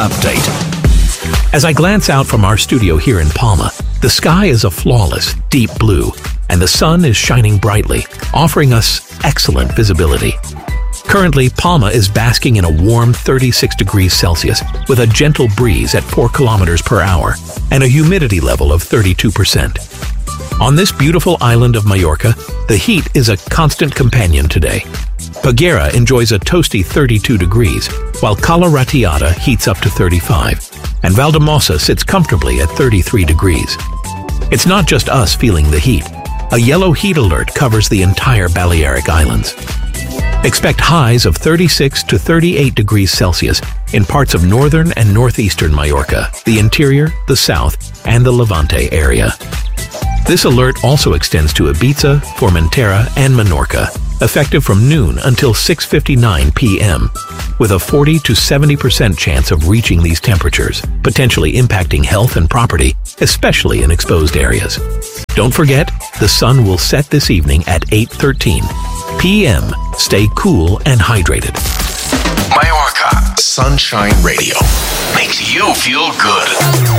update. As I glance out from our studio here in Palma, the sky is a flawless, deep blue, and the sun is shining brightly, offering us excellent visibility. Currently, Palma is basking in a warm 36 degrees Celsius with a gentle breeze at 4 kilometers per hour and a humidity level of 32%. On this beautiful island of Majorca, the heat is a constant companion today. Peguera enjoys a toasty 32 degrees, while Cala Ratllada heats up to 35, and Valdemossa sits comfortably at 33 degrees. It's not just us feeling the heat. A yellow heat alert covers the entire Balearic Islands. Expect highs of 36 to 38 degrees Celsius in parts of northern and northeastern Majorca, the interior, the south, and the Levante area. This alert also extends to Ibiza, Formentera, and Menorca, effective from noon until 6:59 p.m., with a 40 to 70% chance of reaching these temperatures, potentially impacting health and property, especially in exposed areas. Don't forget, the sun will set this evening at 8:13 p.m. Stay cool and hydrated. Majorca Sunshine Radio makes you feel good.